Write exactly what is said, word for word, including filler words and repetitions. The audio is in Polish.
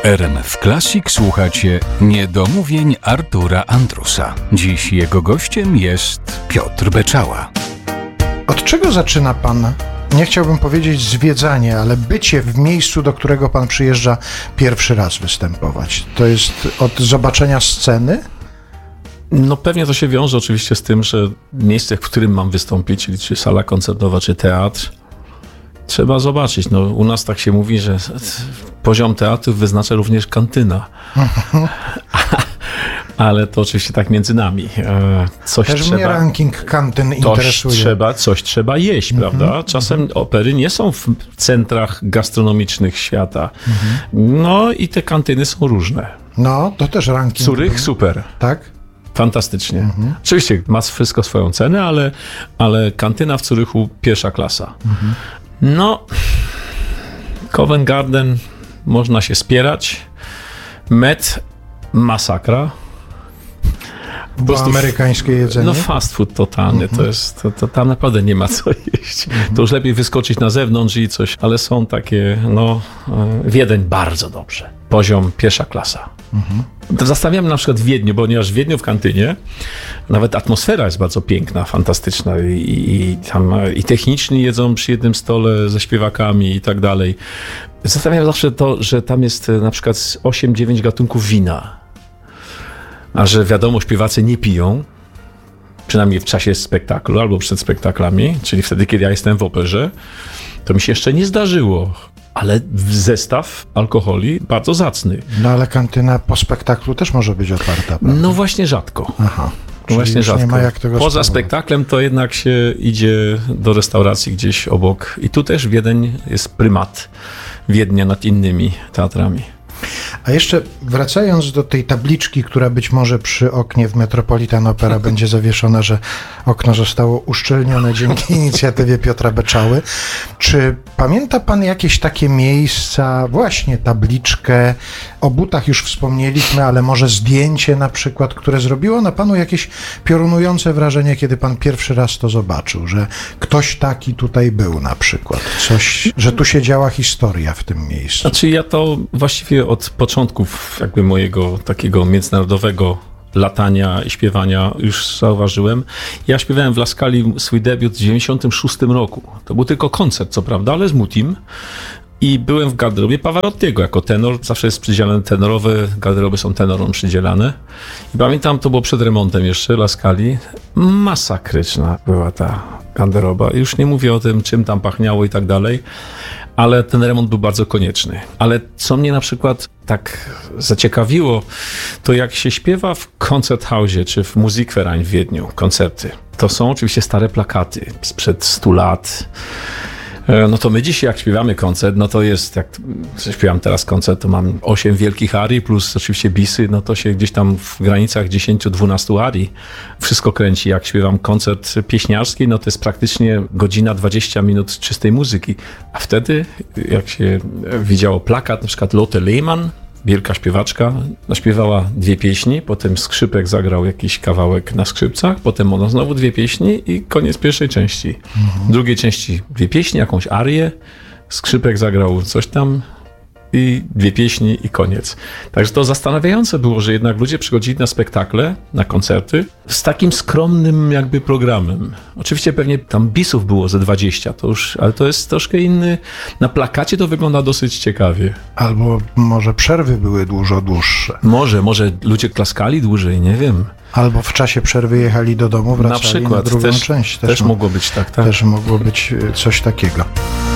R M F Classic słuchacie niedomówień Artura Andrusa. Dziś jego gościem jest Piotr Beczała. Od czego zaczyna pan, nie chciałbym powiedzieć zwiedzanie, ale bycie w miejscu, do którego pan przyjeżdża pierwszy raz występować? To jest od zobaczenia sceny? No pewnie to się wiąże oczywiście z tym, że miejsce, w którym mam wystąpić, czyli czy sala koncertowa, czy teatr, trzeba zobaczyć. No, u nas tak się mówi, że poziom teatru wyznacza również kantyna. Ale to oczywiście tak między nami. Coś Też trzeba, mnie ranking kantyn interesuje. Trzeba, coś trzeba jeść, mm-hmm. prawda? Czasem mm-hmm. opery nie są w centrach gastronomicznych świata. Mm-hmm. No i te kantyny są różne. No, to też ranking. Curych super. Tak? Fantastycznie. Mhm. Oczywiście ma wszystko swoją cenę, ale, ale kantyna w Curychu pierwsza klasa. Mhm. No, Covent Garden można się spierać. Met masakra. Bo amerykańskie jedzenie? No fast food totalny. Mhm. To jest, to, to tam naprawdę nie ma co jeść. Mhm. To już lepiej wyskoczyć na zewnątrz i coś, ale są takie, no, Wiedeń bardzo dobrze. Poziom pierwsza klasa. Mhm. Zastanawiam na przykład w Wiedniu, ponieważ w Wiedniu w kantynie nawet atmosfera jest bardzo piękna, fantastyczna i, i tam i techniczni jedzą przy jednym stole ze śpiewakami i tak dalej. Zastanawiam zawsze to, że tam jest na przykład osiem dziewięć gatunków wina, a że wiadomo, śpiewacy nie piją, przynajmniej w czasie spektaklu albo przed spektaklami, czyli wtedy, kiedy ja jestem w operze, to mi się jeszcze nie zdarzyło. Ale zestaw alkoholi bardzo zacny. No ale kantyna po spektaklu też może być otwarta, prawda? No właśnie rzadko. Aha. Właśnie rzadko. Nie ma jak tego Poza spróbować. spektaklem to jednak się idzie do restauracji gdzieś obok. I tu też Wiedeń jest prymat Wiednia nad innymi teatrami. A jeszcze wracając do tej tabliczki, która być może przy oknie w Metropolitan Opera będzie zawieszona, że okno zostało uszczelnione dzięki inicjatywie Piotra Beczały. Czy pamięta pan jakieś takie miejsca, właśnie tabliczkę, o butach już wspomnieliśmy, ale może zdjęcie na przykład, które zrobiło na panu jakieś piorunujące wrażenie, kiedy pan pierwszy raz to zobaczył, że ktoś taki tutaj był na przykład, coś, że tu się działa historia w tym miejscu? Znaczy ja to właściwie od początków jakby mojego takiego międzynarodowego latania i śpiewania już zauważyłem. Ja śpiewałem w La Scali swój debiut w dziewięćdziesiątym szóstym roku. To był tylko koncert, co prawda, ale z Mutim. I byłem w garderobie Pavarottiego jako tenor. Zawsze jest przydzielane tenorowe, garderoby są tenorom przydzielane. I pamiętam, to było przed remontem jeszcze La Scali. Masakryczna była ta garderoba. Już nie mówię o tym, czym tam pachniało i tak dalej. Ale ten remont był bardzo konieczny. Ale co mnie na przykład tak zaciekawiło, to jak się śpiewa w Konzerthausie czy w Musikverein w Wiedniu, koncerty, to są oczywiście stare plakaty sprzed stu lat. No to my dzisiaj jak śpiewamy koncert, no to jest, jak śpiewam teraz koncert, to mam osiem wielkich arii plus oczywiście bisy, no to się gdzieś tam w granicach dziesięć do dwunastu arii wszystko kręci. Jak śpiewam koncert pieśniarski, no to jest praktycznie godzina dwadzieścia minut czystej muzyki. A wtedy, jak się widziało plakat, na przykład Lotte Lehmann, wielka śpiewaczka, naśpiewała dwie pieśni, potem skrzypek zagrał jakiś kawałek na skrzypcach, potem ona znowu dwie pieśni i koniec pierwszej części. Mhm. Drugiej części dwie pieśni, jakąś arię, skrzypek zagrał coś tam i dwie pieśni i koniec. Także to zastanawiające było, że jednak ludzie przychodzili na spektakle, na koncerty z takim skromnym jakby programem. Oczywiście pewnie tam bisów było ze dwadzieścia, to już, ale to jest troszkę inny. Na plakacie to wygląda dosyć ciekawie. Albo może przerwy były dużo dłuższe. Może, może ludzie klaskali dłużej, nie wiem. Albo w czasie przerwy jechali do domu, wracali na, przykład, na drugą też, część. Też, też mogło być tak, tak. Też mogło być coś takiego.